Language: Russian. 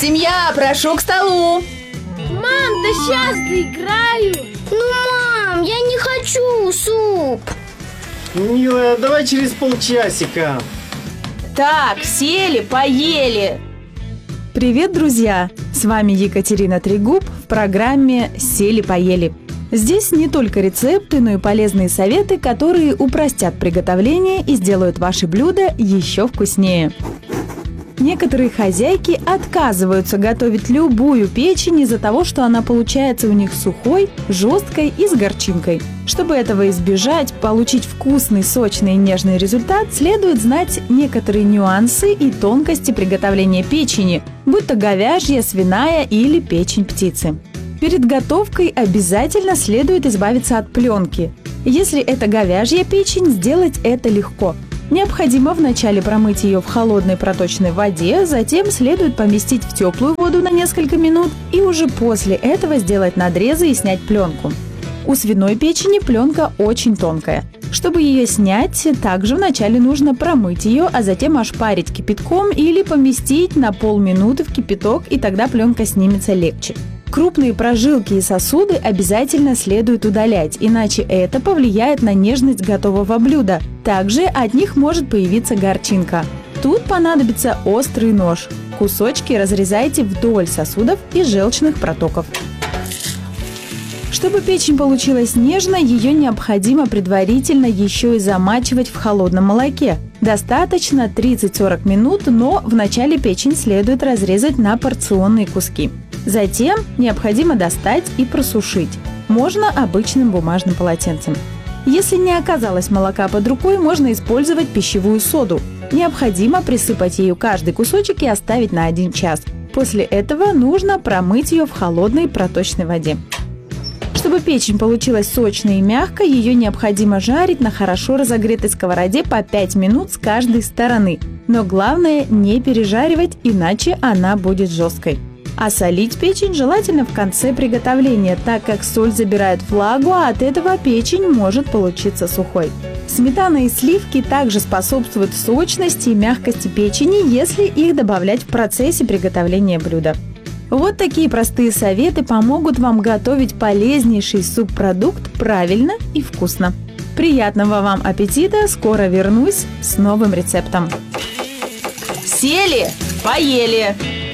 Семья, прошу к столу. Мам, да сейчас доиграю. Мам, я не хочу суп. Милая, давай через полчасика. Так, сели, поели. Привет, друзья! С вами Екатерина Трегуб в программе «Сели-поели». Здесь не только рецепты, но и полезные советы, которые упростят приготовление и сделают ваши блюда еще вкуснее. Некоторые хозяйки отказываются готовить любую печень из-за того, что она получается у них сухой, жесткой и с горчинкой. Чтобы этого избежать, получить вкусный, сочный и нежный результат, следует знать некоторые нюансы и тонкости приготовления печени, будь то говяжья, свиная или печень птицы. Перед готовкой обязательно следует избавиться от пленки. Если это говяжья печень, сделать это легко. Необходимо вначале промыть ее в холодной проточной воде, затем следует поместить в теплую воду на несколько минут и уже после этого сделать надрезы и снять пленку. У свиной печени пленка очень тонкая. Чтобы ее снять, также вначале нужно промыть ее, а затем ошпарить кипятком или поместить на полминуты в кипяток, и тогда пленка снимется легче. Крупные прожилки и сосуды обязательно следует удалять, иначе это повлияет на нежность готового блюда. Также от них может появиться горчинка. Тут понадобится острый нож. Кусочки разрезайте вдоль сосудов и желчных протоков. Чтобы печень получилась нежной, ее необходимо предварительно еще и замачивать в холодном молоке. Достаточно 30-40 минут, но вначале печень следует разрезать на порционные куски. Затем необходимо достать и просушить. Можно обычным бумажным полотенцем. Если не оказалось молока под рукой, можно использовать пищевую соду. Необходимо присыпать ею каждый кусочек и оставить на 1 час. После этого нужно промыть ее в холодной проточной воде. Чтобы печень получилась сочной и мягкой, ее необходимо жарить на хорошо разогретой сковороде по 5 минут с каждой стороны. Но главное не пережаривать, иначе она будет жесткой. А солить печень желательно в конце приготовления, так как соль забирает влагу, а от этого печень может получиться сухой. Сметана и сливки также способствуют сочности и мягкости печени, если их добавлять в процессе приготовления блюда. Вот такие простые советы помогут вам готовить полезнейший субпродукт правильно и вкусно. Приятного вам аппетита! Скоро вернусь с новым рецептом. Сели, поели.